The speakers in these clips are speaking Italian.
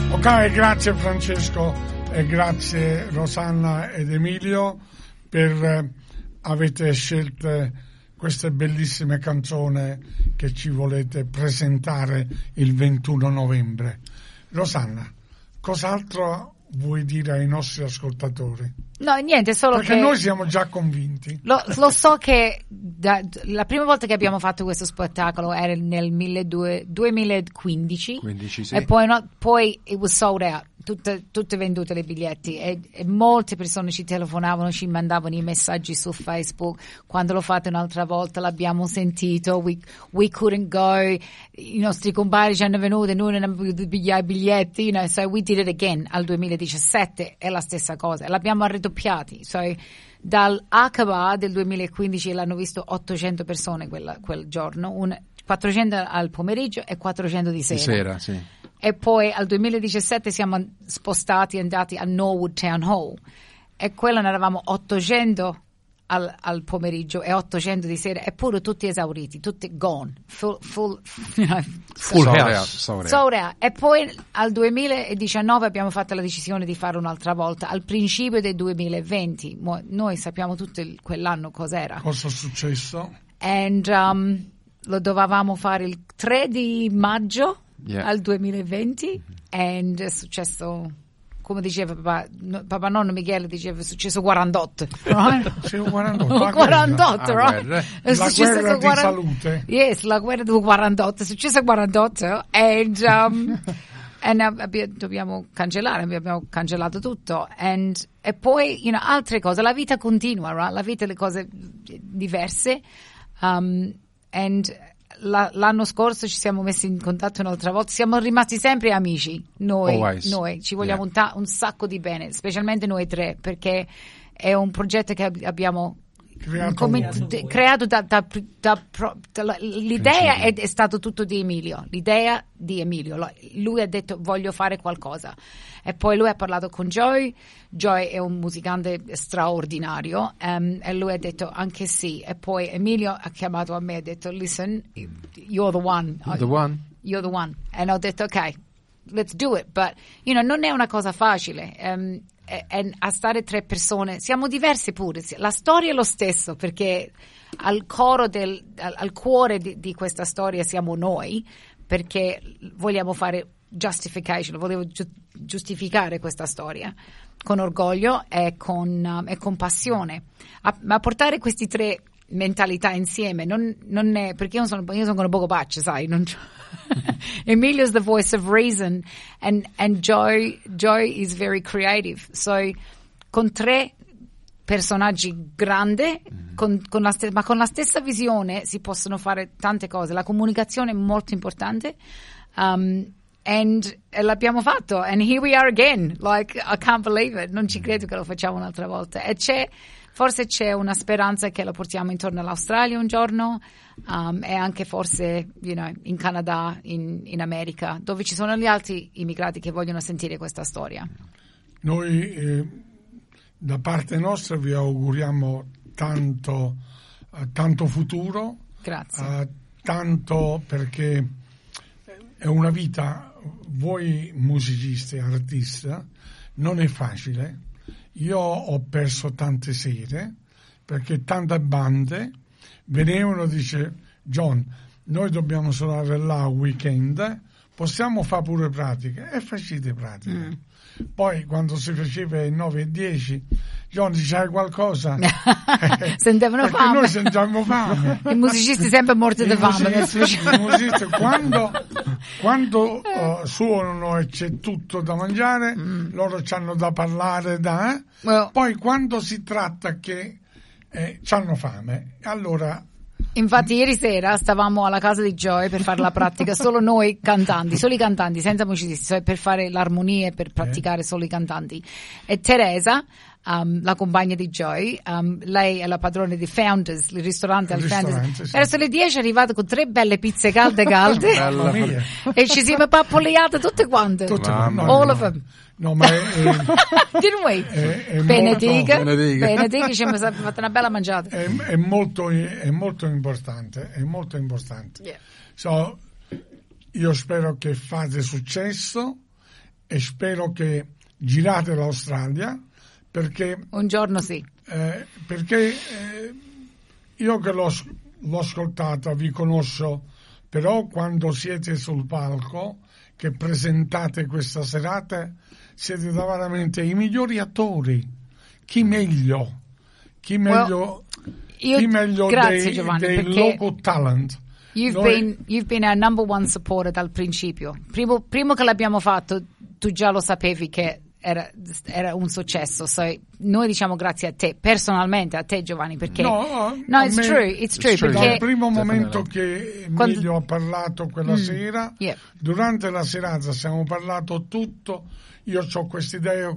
Ok, grazie Francesco e grazie Rosanna ed Emilio per avete scelto queste bellissime canzoni che ci volete presentare il 21 novembre. Rosanna, cos'altro vuoi dire ai nostri ascoltatori? No, niente, solo perché che noi siamo già convinti. Lo so che la prima volta che abbiamo fatto questo spettacolo era nel 2015 sì. E poi it was sold out, tutte vendute le biglietti e molte persone ci telefonavano, ci mandavano i messaggi su Facebook. Quando l'ho fatto un'altra volta l'abbiamo sentito, we couldn't go, i nostri compari ci hanno venuti, noi non abbiamo potuto pigliare i biglietti, so we did it again al 2017, è la stessa cosa, l'abbiamo raddoppiati. So, dal Aqaba del 2015 l'hanno visto 800 persone quel giorno, 400 al pomeriggio e 400 di sera. Sì. E poi al 2017 siamo spostati, andati a Norwood Town Hall e quello ne eravamo 800 al pomeriggio e 800 di sera, eppure tutti esauriti, tutti gone, full house. E poi al 2019 abbiamo fatto la decisione di fare un'altra volta, al principio del 2020, noi sappiamo tutto quell'anno cos'era. Cosa è successo? And lo dovevamo fare il 3 di maggio al 2020 e è successo, come diceva papà nonno Michele, diceva è successo 48, right? 48, right? È la guerra di salute. Yes, la guerra del 48, è successo 48 e dobbiamo cancellare, abbiamo cancellato tutto e poi altre cose, la vita continua, right? La vita, le cose diverse l'anno scorso ci siamo messi in contatto un'altra volta, siamo rimasti sempre amici, noi ci vogliamo un sacco di bene, specialmente noi tre, perché è un progetto che abbiamo creato l'idea è stato tutto di Emilio, lui ha detto voglio fare qualcosa e poi lui ha parlato con Joy è un musicante straordinario e lui ha detto anche sì, e poi Emilio ha chiamato a me e ha detto listen, you're the one e ho detto ok, let's do it, but non è una cosa facile e a stare tre persone, siamo diversi pure, la storia è lo stesso, perché al cuore di questa storia siamo noi, perché vogliamo fare justification, volevo giustificare questa storia con orgoglio e con passione, ma portare questi tre mentalità insieme non è, perché io sono un poco paccia, sai, Emilio is the voice of reason and Joy is very creative, so con tre personaggi grandi ma con la stessa visione si possono fare tante cose, la comunicazione è molto importante e l'abbiamo fatto and here we are again, like I can't believe it, non ci credo che lo facciamo un'altra volta e forse c'è una speranza che lo portiamo intorno all'Australia un giorno e anche forse in Canada, in America, dove ci sono gli altri immigrati che vogliono sentire questa storia. Noi da parte nostra vi auguriamo tanto futuro. Grazie. Tanto, perché è una vita, voi musicisti, artisti, non è facile. Io ho perso tante sere perché tante bande venivano e dice John, noi dobbiamo suonare là weekend, possiamo fare pure pratiche e facete pratiche. Poi quando si faceva i 9 e 10 John dice hai qualcosa? Sentevano perché fame. Noi sentiamo fame. I musicisti sempre morti di fame. I musicisti quando suonano e c'è tutto da mangiare, loro c'hanno da parlare poi quando si tratta che c'hanno fame, allora. Infatti ieri sera stavamo alla casa di Joy per fare la pratica, solo noi cantanti, solo i cantanti, senza musicisti, per fare l'armonia e per praticare solo i cantanti. E Teresa, la compagna di Joy, lei è la padrona di Founders, il ristorante al Founders. Sì. Verso le 10 è arrivata con 3 belle pizze calde e ci siamo pappoliate tutte quante. All of them. No, ma Didn't we? Benedica, ci abbiamo fatto una bella mangiata. È molto importante, Yeah. So, io spero che fate successo e spero che girate l'Australia, perché Un giorno sì. perché io che l'ho ascoltata, vi conosco, però quando siete sul palco, che presentate questa serata, siete veramente i migliori attori. Chi meglio? Chi meglio grazie, Giovanni, dei perché local talent? You've been our number one supporter dal principio. Primo che l'abbiamo fatto, tu già lo sapevi che era un successo. Noi diciamo grazie a te, personalmente a te, Giovanni, perché it's true. Perché dal primo momento che Emilio ha parlato quella sera, yeah. durante la serata abbiamo parlato tutto. Io ho questa idea,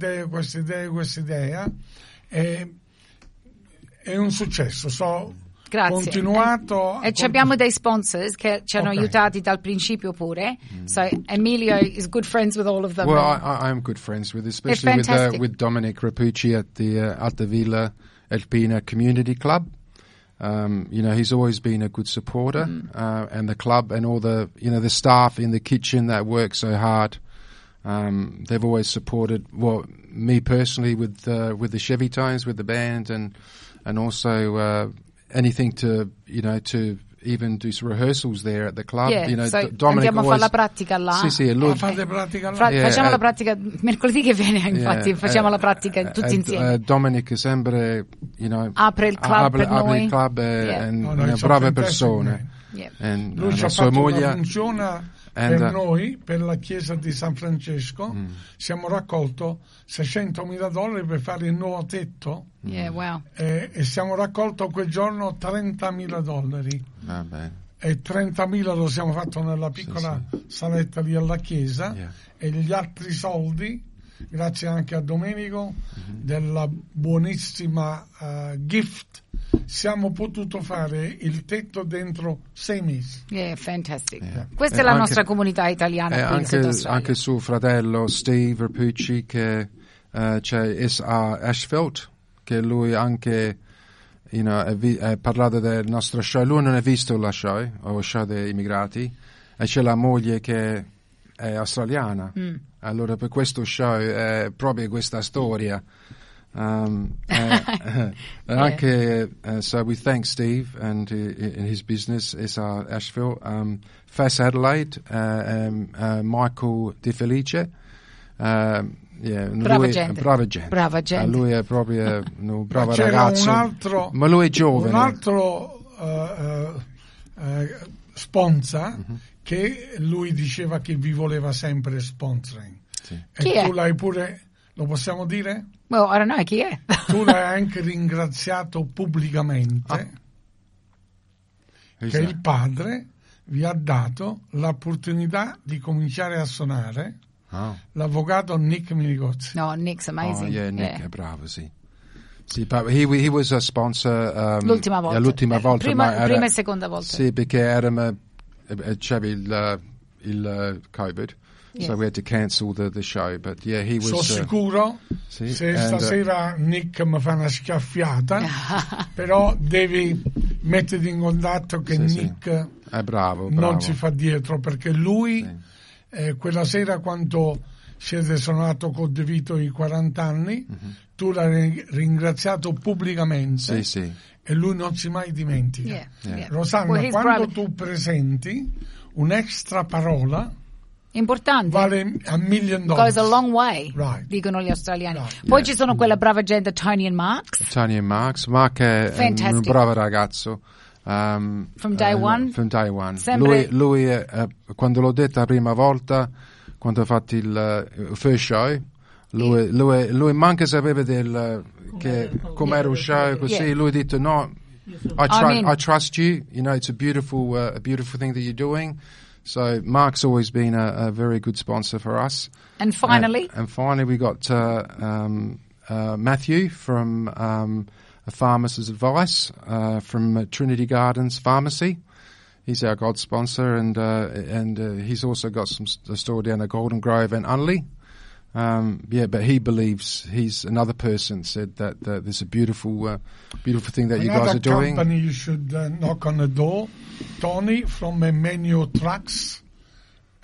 è un successo. Grazie. Continuato e abbiamo dei sponsors che ci hanno aiutati dal principio pure. So Emilio is good friends with all of them. Well, I'm good friends with, especially with Dominic Rapucci at the Villa Alpina Community Club. He's always been a good supporter, and the club and all the the staff in the kitchen that work so hard. They've always supported me personally with the Chevy Tones, with the band, and also anything to even do rehearsals there at the club. Dominic andiamo a fare la pratica là. Sì, lui fate pratica là. Facciamo la pratica mercoledì che viene, infatti facciamo la pratica tutti insieme. Dominic è sempre apre il club per noi. Il club è una brava persona. Lui ci ha fatto una funzione per noi, per la chiesa di San Francesco. Siamo raccolto $600,000 per fare il nuovo tetto. Wow. E siamo raccolto quel giorno $30,000. E 30.000 lo siamo fatto nella piccola saletta lì alla chiesa, e gli altri soldi, grazie anche a Domenico della buonissima gift, siamo potuto fare il tetto dentro 6 mesi. Fantastic. Questa è la nostra comunità italiana qui in Sud Australia. Anche suo fratello Steve Rapucci, che c'è a Ashfield, che lui anche ha parlato del nostro show. Lui non ha visto il show degli immigrati, e c'è la moglie che è australiana. Allora per questo show è proprio questa storia. Anche so we thank Steve and in his business is Ashfield, Fas Adelaide, Michael De Felice. Brava gente. Lui è proprio un bravo ragazzo. Ma lui è giovane. Un altro sponsor che lui diceva che vi voleva sempre sponsoring. E tu l'hai pure, lo possiamo dire? Well, I don't know, chi è? Tu l'hai anche ringraziato pubblicamente che il padre vi ha dato l'opportunità di cominciare a suonare. L'avvocato Nick Minigozzi. No, Nick's amazing. Nick è bravo, sì. But he was a sponsor l'ultima volta. Prima e seconda volta. Sì, perché c'era il COVID. So we had to cancel the show, but he was. Sono sicuro se stasera Nick mi fa una schiaffiata, però devi metterti in contatto che Nick è bravo. Non si fa dietro, perché lui quella sera, quando siete suonato con De Vito i 40 anni, tu l'hai ringraziato pubblicamente. E lui non si mai dimentica. Rosanna, quando tu presenti un'extra parola importante, vale $1 million. Goes a long way, dicono gli australiani. Poi ci sono quella brava gente, Tony and Mark. Mark è un bravo ragazzo. From day one. Lui quando l'ho detta la prima volta, quando ha fatto il first show, lui manca sapeva com'era il show, così lui ha detto no, I trust you, it's a beautiful thing that you're doing. So Mark's always been a very good sponsor for us. And finally we got Matthew from a pharmacist's advice from Trinity Gardens Pharmacy. He's our God sponsor, and he's also got a store down at Golden Grove and Unley. But he believes, he's another person said that there's a beautiful thing that you guys are doing. Another company you should knock on the door, Tony from Emmanuel Trucks.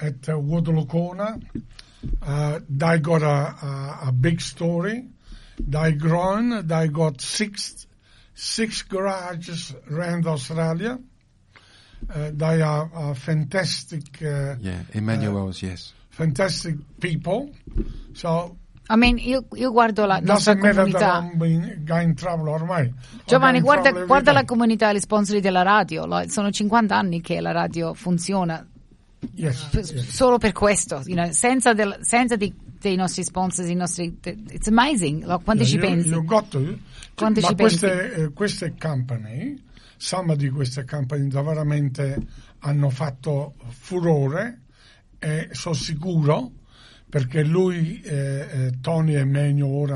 at Woodlocona. They got a big story. They grown. They got six garages around Australia. They are fantastic. Emmanuel's, yes. Fantastic people. So. I mean, io guardo la nostra comunità. Ormai. Giovanni, guarda la comunità e gli sponsori della radio. Sono 50 anni che la radio funziona. Solo per questo, senza dei nostri sponsors, it's amazing. Quanti ci pensi? Queste company, some di queste company veramente hanno fatto furore, e sono sicuro, perché lui, Tony Emmanuel, ora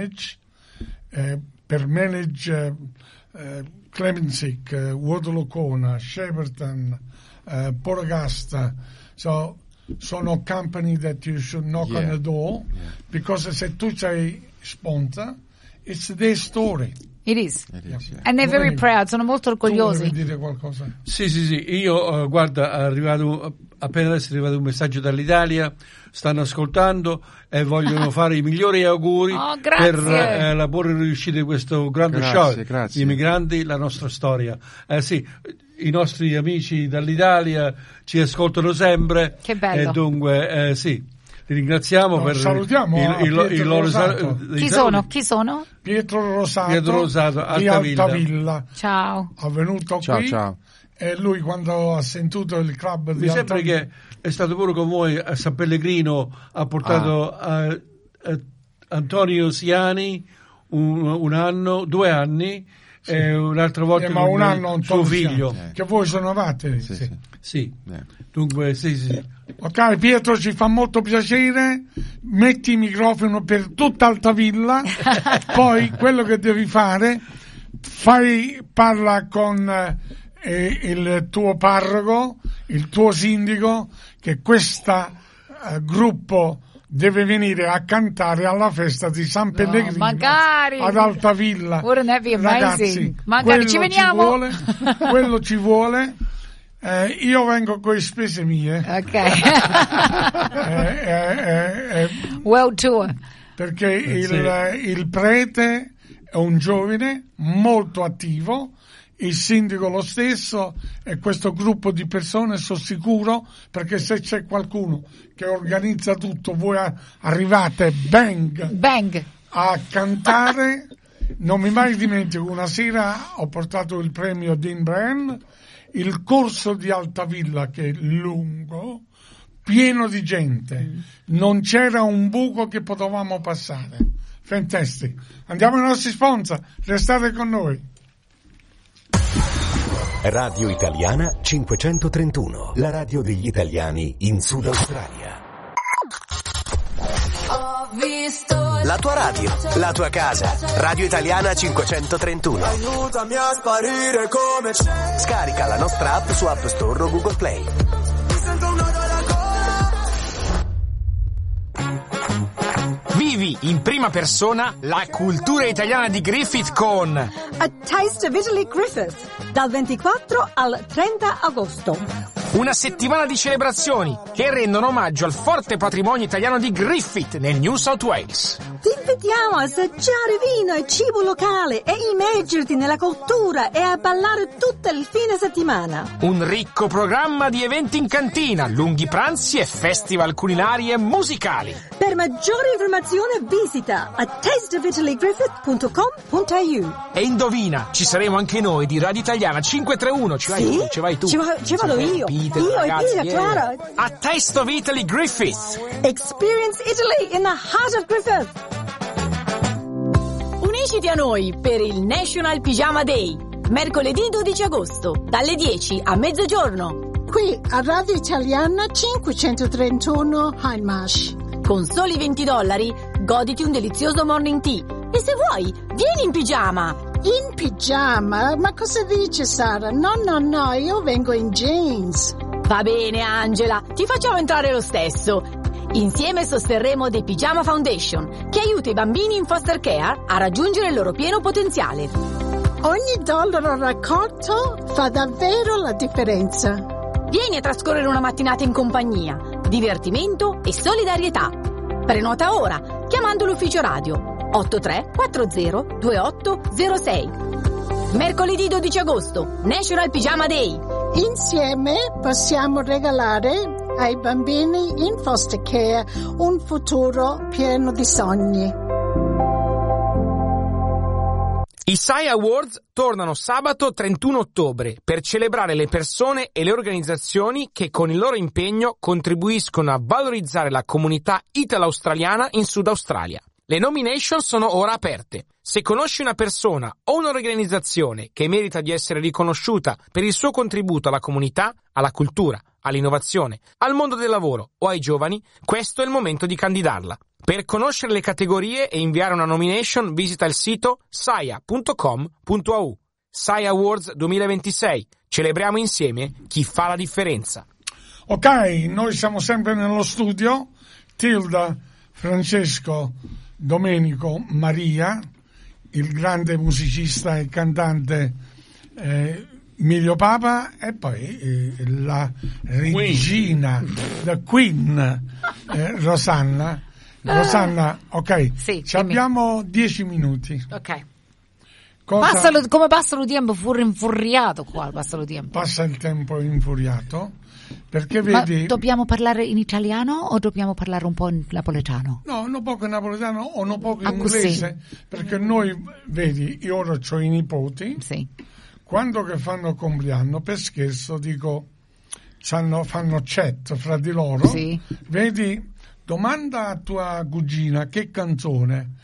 per manage Clemensic, Woodlocona, Shepparton, Port Augusta, so sono company that you should knock on the door, because se tu sei sponsor, it's their story. It is. And they're very proud, sono molto orgogliosi. Tu dire qualcosa? Sì, io guarda, appena adesso è arrivato un messaggio dall'Italia, stanno ascoltando e vogliono fare i migliori auguri per la buona riuscita di questo grande show. Gli immigranti, la nostra storia. I nostri amici dall'Italia ci ascoltano sempre. Che bello. E dunque, li ringraziamo per salutiamo il loro Chi sono? Pietro Rosato di Altavilla. Ciao. È venuto qui. Ciao. E lui, quando ha sentito il club di Altavilla, mi sembra che è stato pure con voi a San Pellegrino, ha portato Antonio Siani un anno, 2 anni, e un'altra volta ma un anno suo figlio. Che voi sonovate? Sì. Dunque, sì. Ok, Pietro, ci fa molto piacere. Metti il microfono per tutta Altavilla. Poi quello che devi fare, parla con il tuo parroco, il tuo sindaco, che questo gruppo deve venire a cantare alla festa di San Pellegrino, magari ad Altavilla. Wouldn't that be amazing? Ragazzi, magari ci veniamo. Quello ci vuole. Io vengo con le spese mie. Ok. World tour. Perché il prete è un giovane molto attivo, il sindaco lo stesso, e questo gruppo di persone sono sicuro, perché se c'è qualcuno che organizza tutto, voi arrivate bang a cantare. Non mi mai dimentico, una sera ho portato il premio Dean Brand, il corso di Altavilla, che è lungo, pieno di gente, non c'era un buco che potevamo passare. Fantastico. Andiamo ai nostri sponsor, restate con noi. Radio Italiana 531, la radio degli italiani in Sud Australia. La tua radio, la tua casa. Radio Italiana 531. Aiutami a sparire come c'è. Scarica la nostra app su App Store o Google Play. Mi sento un nodo alla gola. Vivi in prima persona la cultura italiana di Griffith con A Taste of Italy Griffith, dal 24 al 30 agosto. Una settimana di celebrazioni che rendono omaggio al forte patrimonio italiano di Griffith nel New South Wales. Ti invitiamo a assaggiare vino e cibo locale e immergerti nella cultura e a ballare tutto il fine settimana. Un ricco programma di eventi in cantina, lunghi pranzi e festival culinari e musicali. Per maggiori informazioni visita a tasteofitaligriffith.com.au. E indovina, ci saremo anche noi di Radio Italiana 531. Ci vai tu. Ci vado io. Ragazzi, claro. A Taste of Italy Griffith. Experience Italy in the heart of Griffith. Unisciti a noi per il National Pyjama Day, mercoledì 12 agosto, dalle 10 a mezzogiorno. Qui a Radio Italiana 531 Hindmarsh. Con soli $20 goditi un delizioso morning tea. E se vuoi, vieni in pigiama. In pigiama? Ma cosa dice Sara? No, io vengo in jeans. Va bene Angela, ti facciamo entrare lo stesso. Insieme sosterremo The Pyjama Foundation, che aiuta i bambini in foster care a raggiungere il loro pieno potenziale. Ogni dollaro raccolto fa davvero la differenza. Vieni a trascorrere una mattinata in compagnia. divertimento e solidarietà. Prenota ora chiamando l'ufficio radio 8340 2806. Mercoledì 12 agosto, National Pyjama Day. Insieme possiamo regalare ai bambini in foster care un futuro pieno di sogni. I SAI Awards tornano sabato 31 ottobre per celebrare le persone e le organizzazioni che con il loro impegno contribuiscono a valorizzare la comunità italo-australiana in Sud Australia. Le nomination sono ora aperte. Se conosci una persona o un'organizzazione che merita di essere riconosciuta per il suo contributo alla comunità, alla cultura, all'innovazione, al mondo del lavoro o ai giovani, questo è il momento di candidarla. Per conoscere le categorie e inviare una nomination visita il sito saia.com.au. SAI Awards 2026. Celebriamo insieme chi fa la differenza. Ok, noi siamo sempre nello studio. Tilda, Francesco, Domenico, Maria, il grande musicista e cantante Emilio Papa e poi la regina, la Queen, Rosanna. Rosanna, ok, sì, abbiamo 10 minuti. Ok. Come passa lo tempo infuriato qua, passa lo tempo. Passa il tempo infuriato, perché vedi... Ma dobbiamo parlare in italiano o dobbiamo parlare un po' in napoletano? No, un poco in napoletano o un poco in inglese, perché noi, vedi, io ora ho i nipoti, sì. Quando che fanno compleanno, per scherzo, dico, fanno chat fra di loro, sì. Vedi... Domanda a tua cugina che canzone.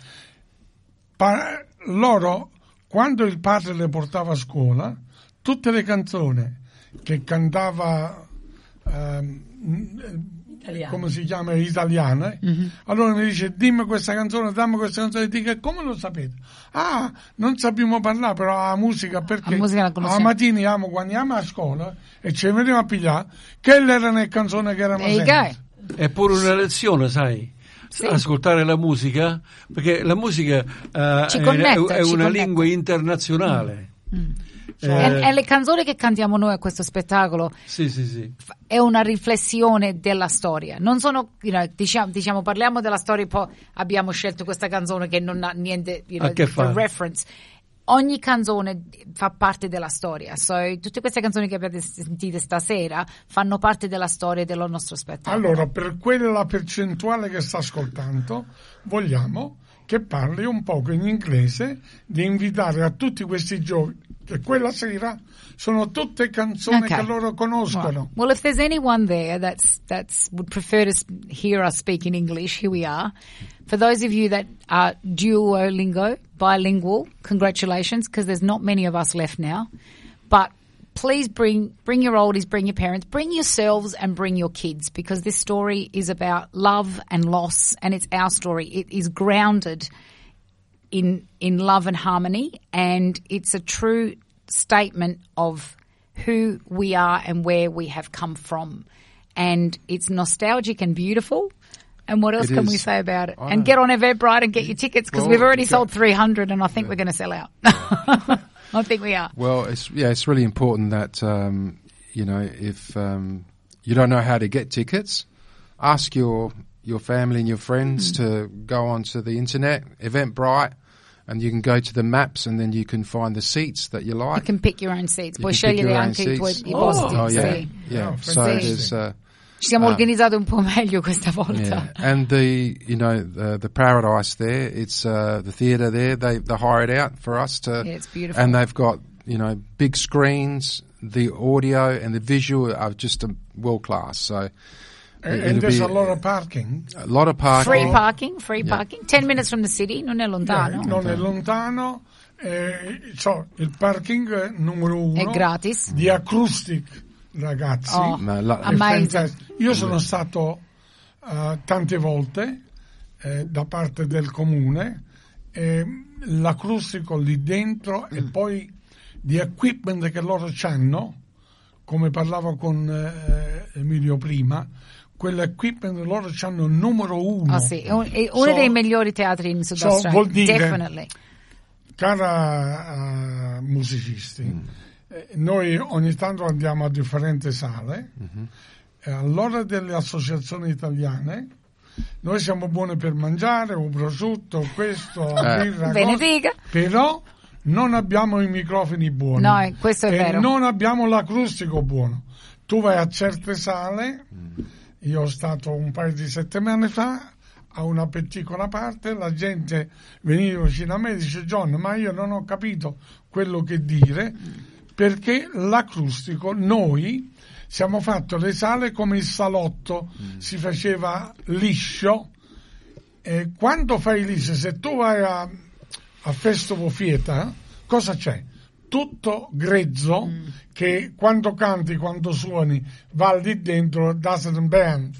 Loro, quando il padre le portava a scuola, tutte le canzoni che cantava, come si chiama, italiane, allora mi dice, dimmi questa canzone, dammi questa canzone, e dico, come lo sapete? Ah, non sappiamo parlare, però la musica, perché la mattina quando andiamo a scuola e ci veniamo a pigliare, che erano le canzoni che erano sempre. È pure una lezione, sai, sì. Ascoltare la musica, perché la musica è una lingua internazionale. E le canzoni che cantiamo noi a questo spettacolo sì. È una riflessione della storia. Non sono, diciamo, parliamo della storia, poi abbiamo scelto questa canzone che non ha niente a che fare. Reference. Ogni canzone fa parte della storia, tutte queste canzoni che avete sentito stasera fanno parte della storia del nostro spettacolo. Allora, per quella percentuale che sta ascoltando, vogliamo che parli un poco in inglese, di invitare a tutti questi giovani, che quella sera sono tutte canzoni che loro conoscono. Well, if there's anyone there that's would prefer to hear us speak in English, here we are. For those of you that are bilingual, congratulations, because there's not many of us left now. But please bring your oldies, bring your parents, bring yourselves and bring your kids, because this story is about love and loss, and it's our story. It is grounded in love and harmony, and it's a true statement of who we are and where we have come from. And it's nostalgic and beautiful. And what else can we say about it? And get on Eventbrite and get your tickets, because we've already sold 300 and I think we're going to sell out. I think we are. Well, it's really important that, if you don't know how to get tickets, ask your family and your friends to go onto the internet, Eventbrite, and you can go to the maps and then you can find the seats that you like. You can pick your own seats. Puoi scegliere anche i tuoi posti. Oh, yeah. Yeah. So there's... Ci siamo organizzati un po' meglio questa volta. Yeah. And the Paradise there, it's the theatre there. They hire it out for us to. Yeah, it's beautiful. And they've got big screens. The audio and the visual are just world class. So. And there's a lot of parking. A lot of parking. Free parking. 10 minutes from the city, non è lontano. Non è lontano. Il parking numero 1 è gratis. Di Acoustic. Ragazzi, io sono stato tante volte da parte del comune, l'acrustico lì dentro e poi di equipment che loro hanno, come parlavo con Emilio prima, quell'equipment loro hanno numero 1. Sì, è uno dei migliori teatri in Sud Australia. Vuol dire, definitely. Cara musicisti, noi ogni tanto andiamo a differenti sale, all'ora delle associazioni italiane noi siamo buoni per mangiare, un prosciutto, questo, la birra, però non abbiamo i microfoni buoni. No, questo è vero. Non abbiamo l'acrustico buono. Tu vai a certe sale, io ho stato un paio di settimane fa a una piccola parte, la gente veniva vicino a me e dice: John, ma io non ho capito quello che dire, perché l'acrustico, noi siamo fatto le sale come il salotto, si faceva liscio, e quando fai liscio, se tu vai a Festival Fieta, cosa c'è? Tutto grezzo, che quando canti, quando suoni, va lì dentro, doesn't bend.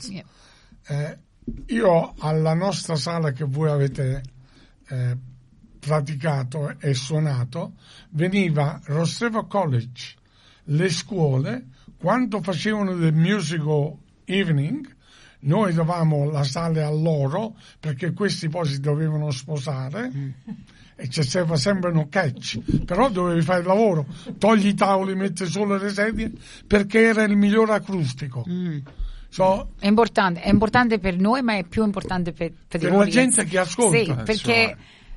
Io alla nostra sala che voi avete praticato e suonato, veniva Rostrevor College, le scuole, quando facevano del musical evening, noi davamo la sala a loro, perché questi poi si dovevano sposare, e c'era sempre un catch, però dovevi fare il lavoro, togli i tavoli, metti solo le sedie, perché era il miglior acrustico. È importante per noi, ma è più importante per la gente che ascolta. Sì, perché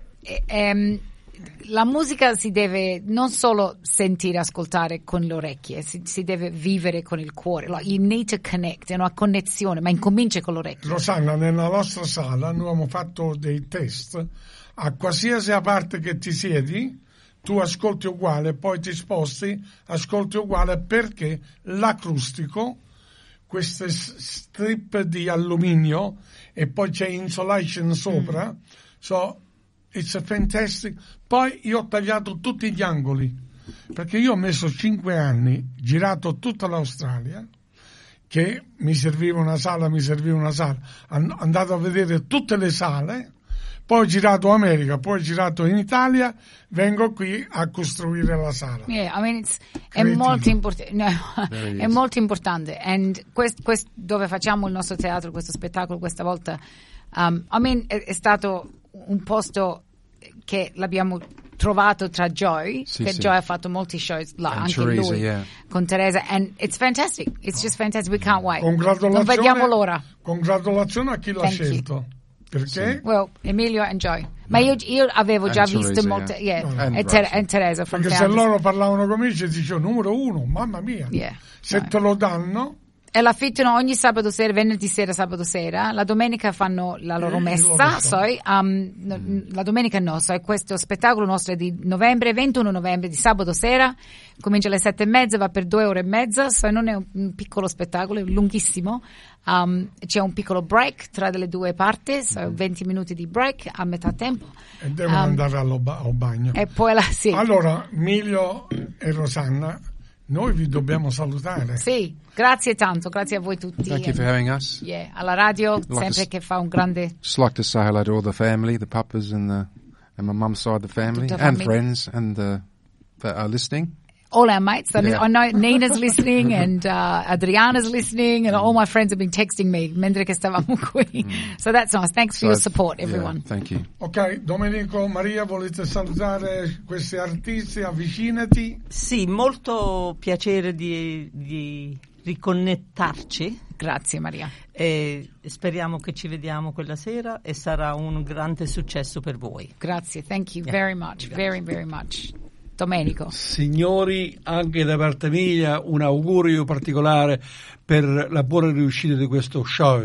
la musica si deve non solo sentire, ascoltare con le orecchie, si deve vivere con il cuore. You need to connect, è una connessione, ma incomincia con le orecchie. Rosanna, nella nostra sala noi abbiamo fatto dei test, a qualsiasi parte che ti siedi tu ascolti uguale, poi ti sposti, ascolti uguale, perché l'acrustico, queste strip di alluminio e poi c'è insulation sopra, it's a fantastic. Poi io ho tagliato tutti gli angoli, perché io ho messo 5 anni, girato tutta l'Australia, che mi serviva una sala, andato a vedere tutte le sale, poi ho girato America, poi ho girato in Italia, vengo qui a costruire la sala. Yeah, I mean, è molto importante. No, è molto importante. E questo dove facciamo il nostro teatro, questo spettacolo questa volta, è stato un posto che l'abbiamo trovato tra Joy, Joy ha fatto molti shows là, anche Teresa, lui, con Teresa, and it's fantastic. It's just fantastic. We can't wait. Non vediamo l'ora. Congratulazioni a chi l'ha scelto. Perché? Well, Emilio and Joy. Ma io avevo già visto molte, e Teresa. Perché se loro parlavano con me, dicevo numero 1, mamma mia. Se te lo danno. E l'affittano ogni sabato sera, venerdì sera, sabato sera. La domenica fanno la loro messa, la domenica no, questo spettacolo nostro è di novembre, 21 novembre, di sabato sera, comincia alle 7:30, va per 2 ore e mezza, non è un piccolo spettacolo, è lunghissimo. C'è un piccolo break tra le due parti, 20 minuti di break a metà tempo. E devono andare al bagno. E poi Allora, Emilio e Rosanna, noi vi dobbiamo salutare. Sì, grazie tanto, grazie a voi tutti. Thank you for having us. Alla radio, sempre che fa un grande... Just like to say hello to all the family, the papas and my mum's side of the family, and friends and that are listening. All our mates. I know Nina's listening and Adriana's listening and all my friends have been texting me mentre che stavamo qui. So that's nice. Thanks for your support, everyone. Thank you. Ok, Domenico, Maria, volete salutare questi artisti? Avvicinati. Sì, molto piacere di riconnettarci. Grazie Maria. E speriamo che ci vediamo quella sera e sarà un grande successo per voi. Grazie, thank you very much, very very much. Domenico. Signori, anche da parte mia un augurio particolare per la buona riuscita di questo show.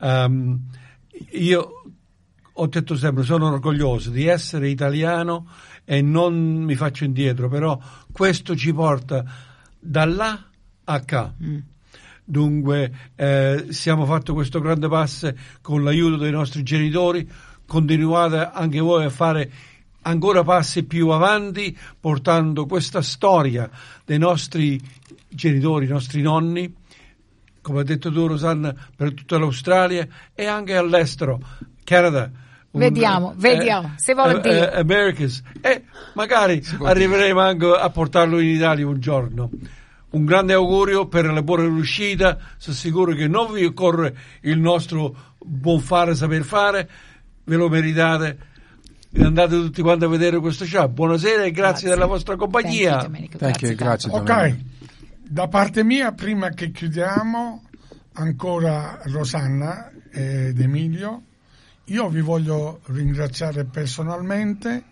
Io ho detto sempre, sono orgoglioso di essere italiano e non mi faccio indietro, però questo ci porta da là a qua. Dunque siamo fatto questo grande passo con l'aiuto dei nostri genitori, continuate anche voi a fare ancora passi più avanti, portando questa storia dei nostri genitori, i nostri nonni, come ha detto tu Rosanna, per tutta l'Australia e anche all'estero, Canada. Vediamo, se vuole dire. Americas, e magari arriveremo anche a portarlo in Italia un giorno. Un grande augurio per la buona riuscita, sono sicuro che non vi occorre il nostro buon fare, saper fare, ve lo meritate. Andate tutti quanti a vedere questo show. Buonasera e grazie della vostra compagnia. Thank you, grazie. Ok, da parte mia, prima che chiudiamo, ancora Rosanna ed Emilio. Io vi voglio ringraziare personalmente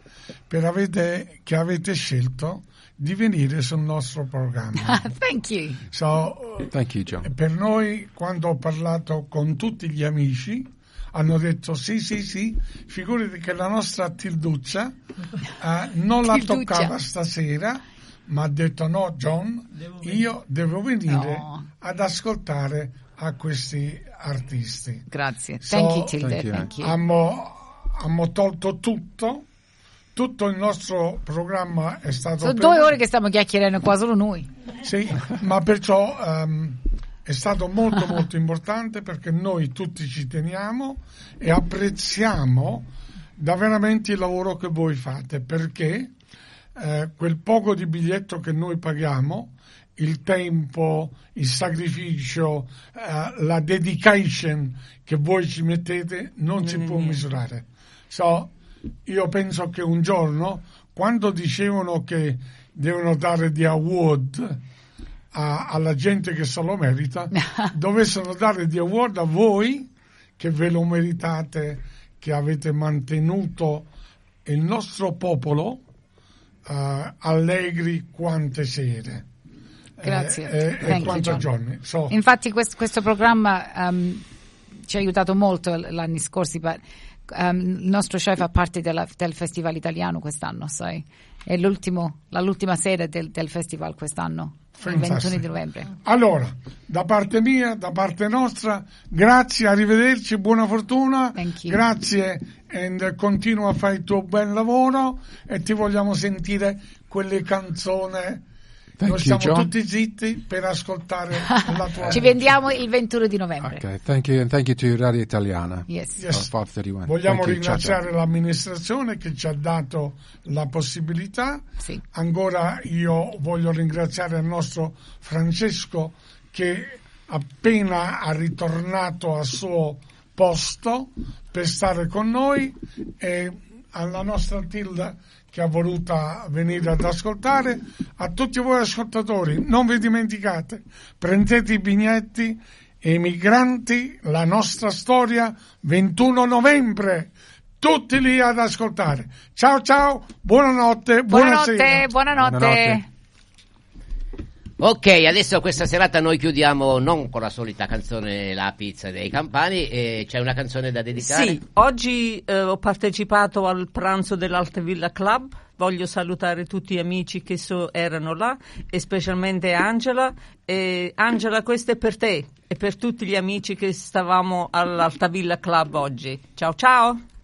che avete scelto di venire sul nostro programma. Thank you. Thank you, John. Per noi, quando ho parlato con tutti gli amici, hanno detto sì, figurati che la nostra Tilduccia non la toccava stasera, ma ha detto no, John, io devo venire ad ascoltare a questi artisti. Grazie. Thank you, Tilde. Thank you. Abbiamo tolto tutto il nostro programma è stato... Sono 2 ore che stiamo chiacchierando qua, solo noi. Sì, ma perciò è stato molto molto importante, perché noi tutti ci teniamo e apprezziamo da veramente il lavoro che voi fate, perché quel poco di biglietto che noi paghiamo, il tempo, il sacrificio, la dedication che voi ci mettete non si può misurare. Io penso che un giorno, quando dicevano che devono dare di award alla gente che se lo merita, dovessero dare di award a voi che ve lo meritate, che avete mantenuto il nostro popolo allegri quante sere. Grazie. E quanti giorni. Infatti questo programma ci ha aiutato molto gli anni scorsi. Il nostro show fa parte del Festival Italiano quest'anno, sai? È l'ultima sede del festival quest'anno, il 21 di novembre. Allora, da parte mia, da parte nostra, grazie, arrivederci, buona fortuna. Grazie, e continua a fare il tuo bel lavoro, e ti vogliamo sentire quelle canzoni. Noi stiamo tutti zitti per ascoltare la tua. Ci vendiamo il 21 di novembre. Okay, thank you, and thank you to Radio Italiana. Yes. 531. Vogliamo ringraziare l'amministrazione che ci ha dato la possibilità. Sì. Ancora io voglio ringraziare il nostro Francesco, che appena ha ritornato al suo posto per stare con noi, e alla nostra Tilda che ha voluto venire ad ascoltare. A tutti voi ascoltatori, non vi dimenticate, prendete i biglietti, Emigranti, la nostra storia, 21 novembre, tutti lì ad ascoltare. Ciao, buonanotte. Buonanotte. Ok, adesso questa serata noi chiudiamo non con la solita canzone La pizza dei campani, c'è una canzone da dedicare? Sì, oggi ho partecipato al pranzo dell'Alta Villa Club, voglio salutare tutti gli amici che erano là, e specialmente Angela. Angela, questo è per te e per tutti gli amici che stavamo all'Alta Villa Club oggi. Ciao.